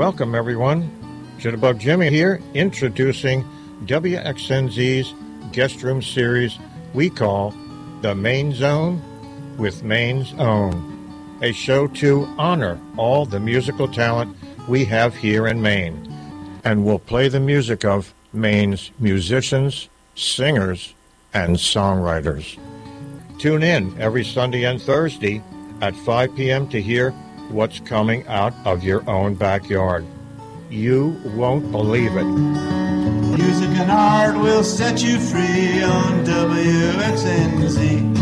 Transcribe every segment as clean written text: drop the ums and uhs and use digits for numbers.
Welcome, everyone. Jitterbug Jimmy here, introducing WXNZ's guest room series we call The Main Zone with Maine's Own, a show to honor all the musical talent we have here in Maine. And we'll play the music of Maine's musicians, singers, and songwriters. Tune in every Sunday and Thursday at 5 p.m. to hear what's coming out of your own backyard. You won't believe it. Music and art will set you free on WXNZ.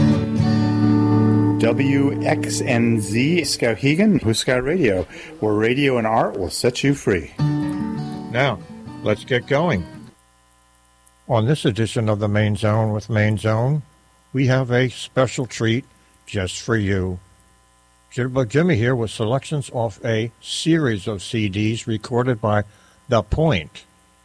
WXNZ, Skowhegan, Huskar Radio, where radio and art will set you free. Now, let's get going. On this edition of the Main Zone with Main Zone, we have a special treat just for you. Jitterbug Jimmy here with selections off a series of CDs recorded by The Point,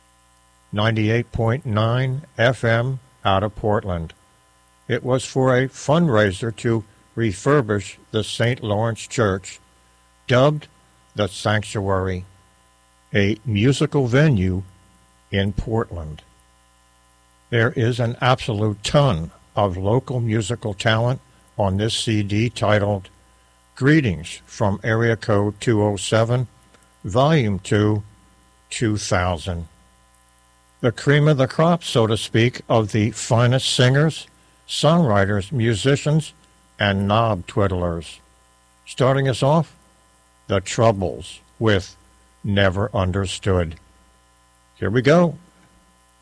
98.9 FM out of Portland. It was for a fundraiser to refurbish the St. Lawrence Church, dubbed The Sanctuary, a musical venue in Portland. There is an absolute ton of local musical talent on this CD titled Greetings from Area Code 207, Volume 2, 2000. The cream of the crop, so to speak, of the finest singers, songwriters, musicians, and knob twiddlers. Starting us off, The Troubles with Never Understood. Here we go.